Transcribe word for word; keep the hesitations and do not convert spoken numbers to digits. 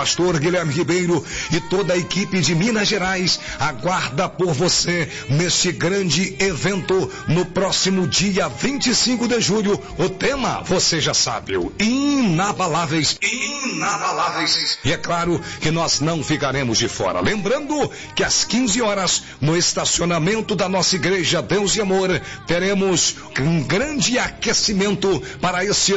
pastor Guilherme Ribeiro e toda a equipe de Minas Gerais aguarda por você neste grande evento no próximo dia vinte e cinco de julho. O tema, você já sabe, o Inabaláveis. Inabaláveis. E é claro que nós não ficaremos de fora. Lembrando que às quinze horas, no estacionamento da nossa igreja Deus e Amor, teremos um grande aquecimento para esse